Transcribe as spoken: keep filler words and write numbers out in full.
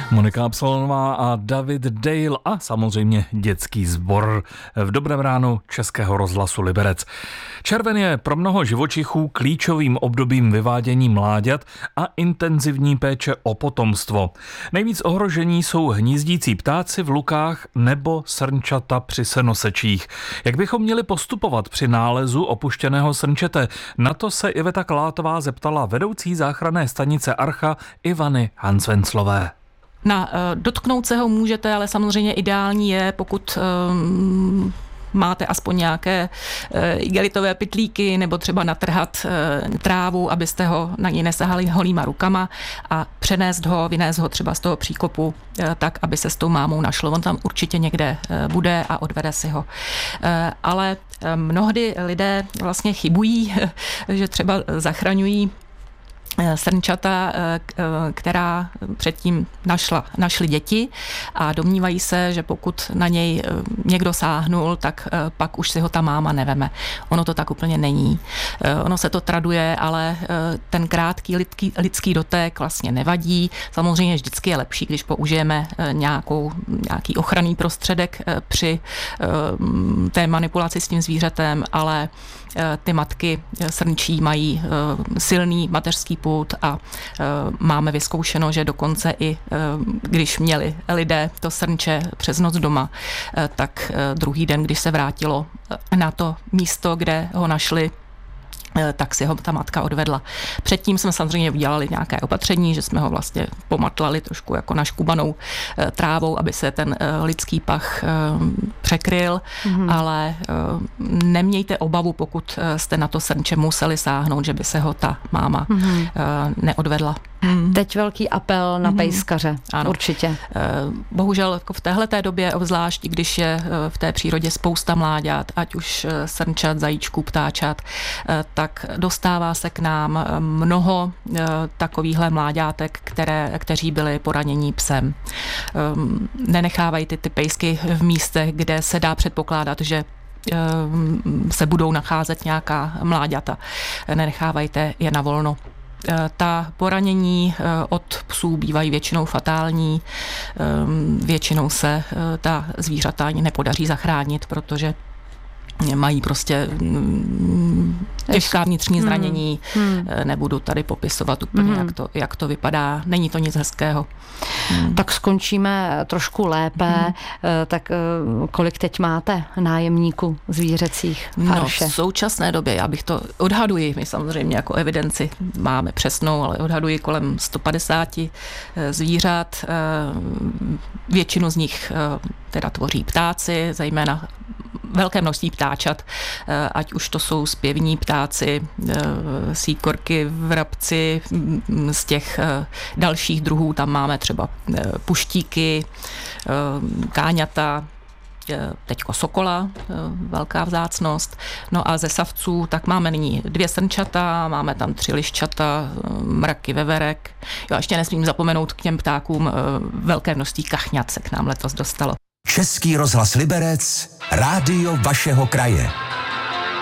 Monika Absolonová a David Dale a samozřejmě dětský sbor v Dobrém ránu Českého rozhlasu Liberec. Červen je pro mnoho živočichů klíčovým obdobím vyvádění mláďat a intenzivní péče o potomstvo. Nejvíc ohrožení jsou hnízdící ptáci v lukách nebo srnčata při senosečích. Jak bychom měli postupovat při nálezu opuštěného srnčete? Na to se Iveta Klátová zeptala vedoucí záchranné stanice Archa Ivany Hansvenslové. Na uh, dotknout se ho můžete, ale samozřejmě ideální je, pokud um, máte aspoň nějaké uh, igelitové pytlíky nebo třeba natrhat uh, trávu, abyste ho na něj nesahali holýma rukama a přenést ho, vynést ho třeba z toho příkopu uh, tak, aby se s tou mámou našlo. On tam určitě někde uh, bude a odvede si ho. Uh, ale uh, mnohdy lidé vlastně chybují, že třeba zachraňují srnčata, která předtím našla, našly děti a domnívají se, že pokud na něj někdo sáhnul, tak pak už si ho ta máma neveme. Ono to tak úplně není. Ono se to traduje, ale ten krátký lidský, lidský dotek vlastně nevadí. Samozřejmě vždycky je lepší, když použijeme nějakou, nějaký ochranný prostředek při té manipulaci s tím zvířetem, ale ty matky srnčí mají silný mateřský pud a máme vyzkoušeno, že dokonce i když měli lidé to srnče přes noc doma, tak druhý den, když se vrátilo na to místo, kde ho našli, tak si ho ta matka odvedla. Předtím jsme samozřejmě udělali nějaké opatření, že jsme ho vlastně pomatlali trošku jako naškubanou trávou, aby se ten lidský pach překryl, mm. ale nemějte obavu, pokud jste na to srnče museli sáhnout, že by se ho ta máma mm. neodvedla. Hmm. Teď velký apel na pejskaře. Ano. Určitě. Bohužel jako v téhleté době, obzvlášť když je v té přírodě spousta mláďat, ať už srnčat, zajíčků, ptáčat, tak dostává se k nám mnoho takovýchhle mláďátek, které, kteří byli poranění psem. Nenechávají ty, ty pejsky v místech, kde se dá předpokládat, že se budou nacházet nějaká mláďata. Nenechávajte je na volno. Ta poranění od psů bývají většinou fatální, většinou se ta zvířata ani nepodaří zachránit, protože mají prostě těžká vnitřní zranění. Hmm. Nebudu tady popisovat úplně, hmm. jak, to, jak to vypadá. Není to nic hezkého. Hmm. Tak skončíme trošku lépe. Hmm. Tak kolik teď máte nájemníků zvířecích v Arše? No, v současné době, já bych to odhaduji, my samozřejmě jako evidenci máme přesnou, ale odhaduji kolem sto padesát zvířat. Většinu z nich teda tvoří ptáci, zejména velké množství ptáčat, ať už to jsou zpěvní ptáci, síkorky, vrabci, z těch dalších druhů tam máme třeba puštíky, káňata, teďko sokola, velká vzácnost. No a ze savců tak máme nyní dvě srnčata, máme tam tři liščata, mraky veverek. Jo, ještě nesmím zapomenout k těm ptákům, velké množství kachňat se k nám letos dostalo. Český rozhlas Liberec, rádio vašeho kraje.